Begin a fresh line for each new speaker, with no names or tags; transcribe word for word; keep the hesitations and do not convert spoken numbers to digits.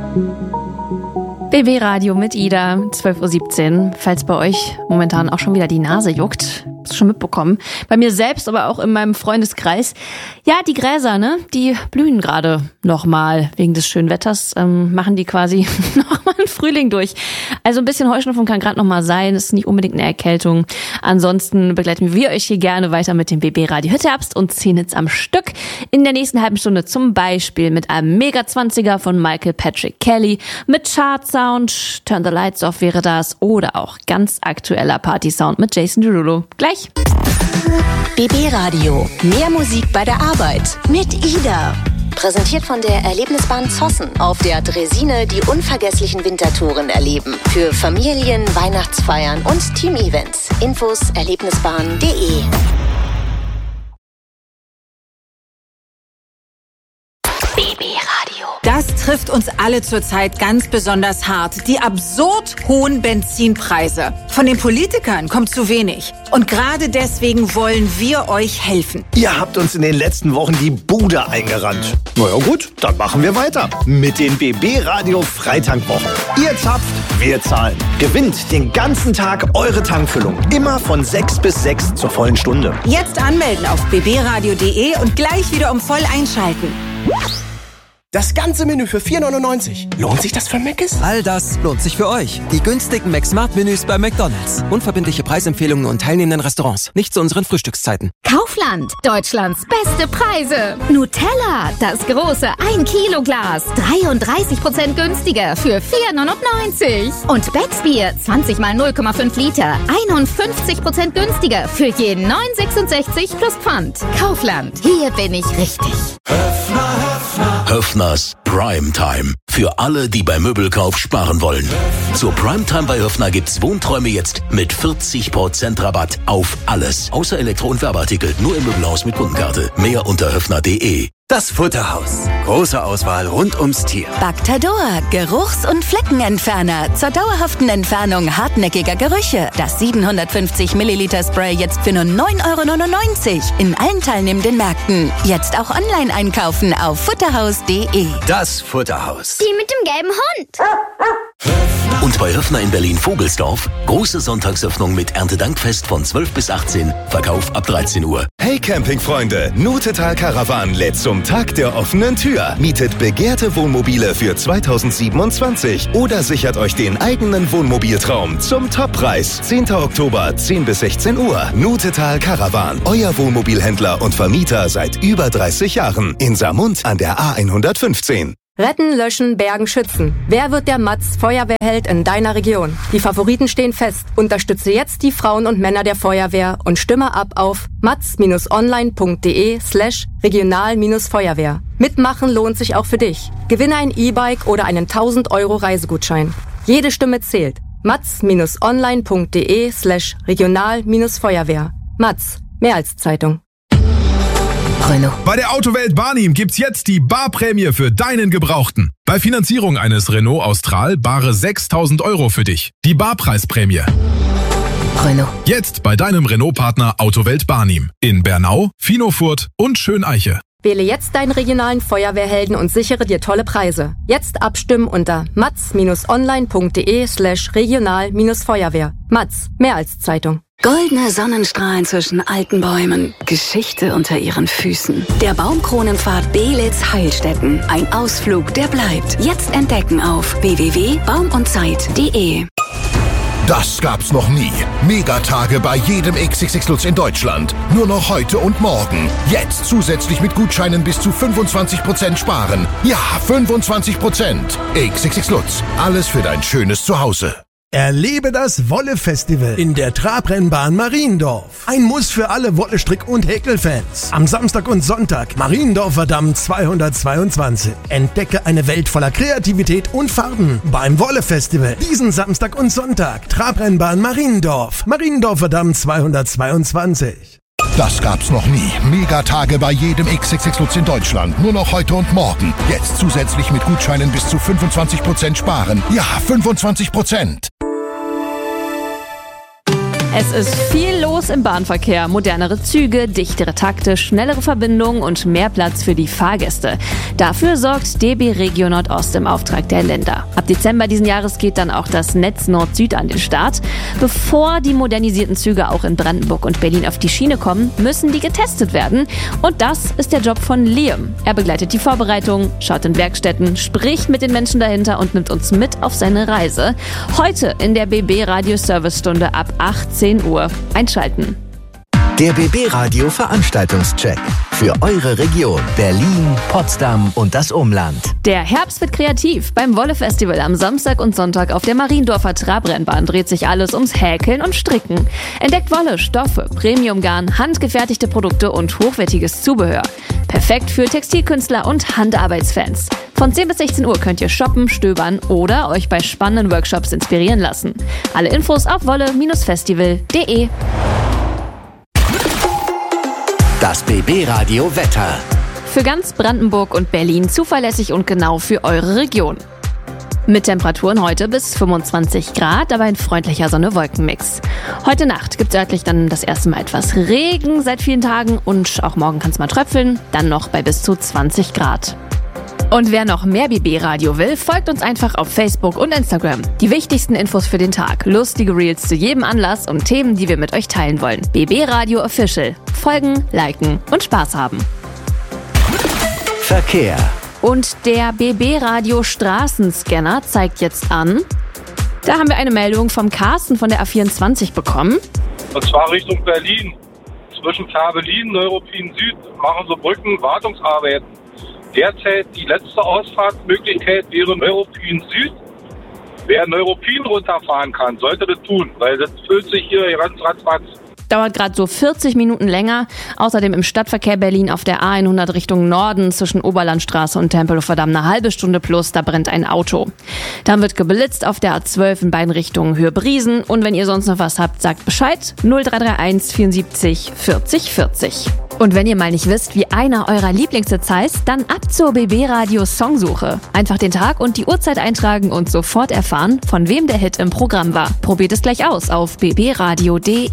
B B Radio mit Ida, zwölf Uhr siebzehn. Falls bei euch momentan auch schon wieder die Nase juckt, hast du schon mitbekommen. Bei mir selbst, aber auch in meinem Freundeskreis. Ja, die Gräser, ne, die blühen gerade nochmal. Wegen des schönen Wetters ähm, machen die quasi nochmal einen Frühling durch. Also ein bisschen Heuschnupfen kann gerade nochmal sein. Ist nicht unbedingt eine Erkältung. Ansonsten begleiten wir euch hier gerne weiter mit dem B B Radio Hütte-Herbst und zehn Hits am Stück. In der nächsten halben Stunde zum Beispiel mit einem Mega zwanziger von Michael Patrick Kelly, mit Chart-Sound, Turn the Lights Off wäre das, oder auch ganz aktueller Party-Sound mit Jason Derulo. Gleich.
B B Radio. Mehr Musik bei der Arbeit mit Ida. Präsentiert von der Erlebnisbahn Zossen. Auf der Dresine die unvergesslichen Wintertouren erleben. Für Familien, Weihnachtsfeiern und Team-Events. Infos erlebnisbahn punkt de. B B Radio.
Das trifft uns alle zurzeit ganz besonders hart. Die absurd hohen Benzinpreise. Von den Politikern kommt zu wenig. Und gerade deswegen wollen wir euch helfen.
Ihr habt uns in den letzten Wochen die Bude eingerannt. Na ja gut, dann machen wir weiter. Mit den B B Radio Freitankwochen. Ihr zapft, wir zahlen. Gewinnt den ganzen Tag eure Tankfüllung. Immer von sechs bis sechs zur vollen Stunde.
Jetzt anmelden auf b b radio punkt de und gleich wieder um voll einschalten.
Das ganze Menü für vier neunundneunzig. Lohnt sich das für Mc's?
All das lohnt sich für euch. Die günstigen McSmart-Menüs bei McDonald's. Unverbindliche Preisempfehlungen und teilnehmenden Restaurants. Nicht zu unseren Frühstückszeiten.
Kaufland, Deutschlands beste Preise. Nutella, das große ein Kilo Glas. dreiunddreißig Prozent günstiger für vier neunundneunzig. Und Becksbier, zwanzig mal null Komma fünf Liter. einundfünfzig Prozent günstiger für jeden neun sechsundsechzig plus Pfand. Kaufland, hier bin ich richtig.
Höfner, Höfner. Höfners Primetime. Für alle, die beim Möbelkauf sparen wollen. Zur Primetime bei Höfner gibt's Wohnträume jetzt mit vierzig Prozent Rabatt auf alles. Außer Elektro- und Werbeartikel. Nur im Möbelhaus mit Kundenkarte. Mehr unter höfner punkt de.
Das Futterhaus. Große Auswahl rund ums Tier.
Bactador, Geruchs- und Fleckenentferner. Zur dauerhaften Entfernung hartnäckiger Gerüche. Das siebenhundertfünfzig Milliliter Spray jetzt für nur neun Euro neunundneunzig. In allen teilnehmenden Märkten. Jetzt auch online einkaufen auf futterhaus punkt de.
Das Futterhaus.
Die mit dem gelben Hund.
Und bei Höfner in Berlin-Vogelsdorf große Sonntagsöffnung mit Erntedankfest von zwölf bis achtzehn, Verkauf ab dreizehn Uhr.
Hey Campingfreunde, Nutetal Caravan lädt zum Tag der offenen Tür. Mietet begehrte Wohnmobile für zweitausendsiebenundzwanzig oder sichert euch den eigenen Wohnmobiltraum zum Toppreis. zehnter Oktober, zehn bis sechzehn Uhr. Nutetal Caravan, euer Wohnmobilhändler und Vermieter seit über dreißig Jahren. In Saarmund an der A hundertfünfzehn.
Retten, löschen, bergen, schützen. Wer wird der Matz Feuerwehrheld in deiner Region? Die Favoriten stehen fest. Unterstütze jetzt die Frauen und Männer der Feuerwehr und stimme ab auf matz-online.de slash regional-feuerwehr. Mitmachen lohnt sich auch für dich. Gewinne ein E-Bike oder einen tausend Euro Reisegutschein. Jede Stimme zählt. matz-online.de slash regional-feuerwehr. Matz, mehr als Zeitung.
Renault. Bei der Autowelt Barnim gibt's jetzt die Barprämie für deinen Gebrauchten. Bei Finanzierung eines Renault Austral bare sechstausend Euro für dich. Die Barpreisprämie.
Renault.
Jetzt bei deinem Renault-Partner Autowelt Barnim. In Bernau, Finofurt und Schöneiche.
Wähle jetzt deinen regionalen Feuerwehrhelden und sichere dir tolle Preise. Jetzt abstimmen unter matz-online.de slash regional-feuerwehr. Matz, mehr als Zeitung.
Goldene Sonnenstrahlen zwischen alten Bäumen. Geschichte unter ihren Füßen. Der Baumkronenpfad Belitz Heilstätten. Ein Ausflug, der bleibt. Jetzt entdecken auf w w w punkt baum und zeit punkt de.
Das gab's noch nie. Megatage bei jedem X X X Lutz in Deutschland. Nur noch heute und morgen. Jetzt zusätzlich mit Gutscheinen bis zu fünfundzwanzig Prozent sparen. Ja, fünfundzwanzig Prozent. X X X Lutz. Alles für dein schönes Zuhause.
Erlebe das Wolle-Festival in der Trabrennbahn Mariendorf. Ein Muss für alle Wolle-Strick- und Häkelfans. Am Samstag und Sonntag Mariendorfer Damm zweihundertzweiundzwanzig. Entdecke eine Welt voller Kreativität und Farben beim Wolle-Festival. Diesen Samstag und Sonntag Trabrennbahn Mariendorf. Mariendorfer Damm zweihundertzweiundzwanzig.
Das gab's noch nie. Megatage bei jedem X X X Lutz in Deutschland. Nur noch heute und morgen. Jetzt zusätzlich mit Gutscheinen bis zu fünfundzwanzig Prozent sparen. Ja, fünfundzwanzig Prozent.
Es ist viel los im Bahnverkehr. Modernere Züge, dichtere Takte, schnellere Verbindungen und mehr Platz für die Fahrgäste. Dafür sorgt D B Regio Nordost im Auftrag der Länder. Ab Dezember diesen Jahres geht dann auch das Netz Nord-Süd an den Start. Bevor die modernisierten Züge auch in Brandenburg und Berlin auf die Schiene kommen, müssen die getestet werden. Und das ist der Job von Liam. Er begleitet die Vorbereitung, schaut in Werkstätten, spricht mit den Menschen dahinter und nimmt uns mit auf seine Reise. Heute in der B B Radio Servicestunde ab achtzehn Uhr. Einschalten.
Der B B Radio Veranstaltungscheck. Für eure Region Berlin, Potsdam und das Umland.
Der Herbst wird kreativ. Beim Wolle Festival am Samstag und Sonntag auf der Mariendorfer Trabrennbahn dreht sich alles ums Häkeln und Stricken. Entdeckt Wolle, Stoffe, Premiumgarn, handgefertigte Produkte und hochwertiges Zubehör. Perfekt für Textilkünstler und Handarbeitsfans. Von zehn bis sechzehn Uhr könnt ihr shoppen, stöbern oder euch bei spannenden Workshops inspirieren lassen. Alle Infos auf wolle Festival punkt de.
Das B B Radio Wetter.
Für ganz Brandenburg und Berlin zuverlässig und genau für eure Region. Mit Temperaturen heute bis fünfundzwanzig Grad, aber ein freundlicher Sonne-Wolken-Mix. Heute Nacht gibt es örtlich dann das erste Mal etwas Regen seit vielen Tagen und auch morgen kann es mal tröpfeln, dann noch bei bis zu zwanzig Grad. Und wer noch mehr B B-Radio will, folgt uns einfach auf Facebook und Instagram. Die wichtigsten Infos für den Tag, lustige Reels zu jedem Anlass und Themen, die wir mit euch teilen wollen. B B-Radio Official. Folgen, liken und Spaß haben.
Verkehr.
Und der B B-Radio Straßenscanner zeigt jetzt an. Da haben wir eine Meldung vom Carsten von der A vierundzwanzig bekommen.
Und zwar Richtung Berlin. Zwischen Fährberlin, Neuruppin Süd machen so Brücken Wartungsarbeiten. Derzeit die letzte Ausfahrtsmöglichkeit wäre Neuruppin Süd. Wer Neuruppin runterfahren kann, sollte das tun, weil das füllt sich hier ganz ratzfatz.
Dauert gerade so vierzig Minuten länger. Außerdem im Stadtverkehr Berlin auf der A hundert Richtung Norden zwischen Oberlandstraße und Tempelhofer Damm eine halbe Stunde plus, da brennt ein Auto. Dann wird geblitzt auf der A zwölf in beiden Richtungen Höhe-Briesen. Und wenn ihr sonst noch was habt, sagt Bescheid. null drei drei eins vierundsiebzig vierzig vierzig. Und wenn ihr mal nicht wisst, wie einer eurer Lieblingshits heißt, dann ab zur B B-Radio Songsuche. Einfach den Tag und die Uhrzeit eintragen und sofort erfahren, von wem der Hit im Programm war. Probiert es gleich aus auf b b radio punkt de.